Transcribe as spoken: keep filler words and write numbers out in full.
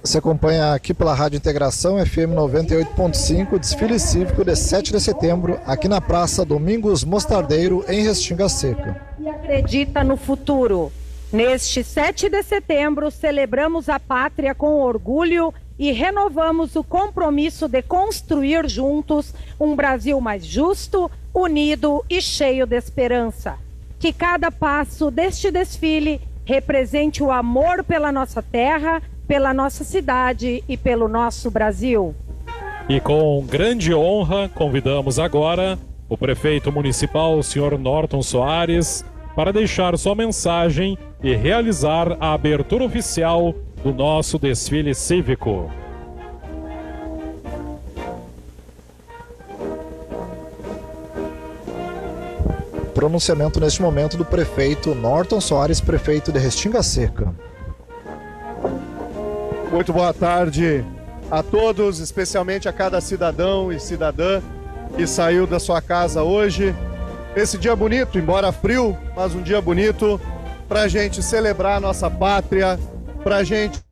Você acompanha aqui pela Rádio Integração F M noventa e oito ponto cinco, desfile cívico de sete de setembro, aqui na Praça Domingos Mostardeiro, em Restinga Seca. E acredita no futuro. Neste sete de setembro, celebramos a pátria com orgulho e renovamos o compromisso de construir juntos um Brasil mais justo, unido e cheio de esperança. Que cada passo deste desfile represente o amor pela nossa terra, pela nossa cidade e pelo nosso Brasil. E com grande honra, convidamos agora o prefeito municipal, o senhor Norton Soares, para deixar sua mensagem e realizar a abertura oficial do nosso desfile cívico. Pronunciamento neste momento do prefeito Norton Soares, prefeito de Restinga Seca. Muito boa tarde a todos, especialmente a cada cidadão e cidadã que saiu da sua casa hoje. Esse dia bonito, embora frio, mas um dia bonito para a gente celebrar a nossa pátria, para a gente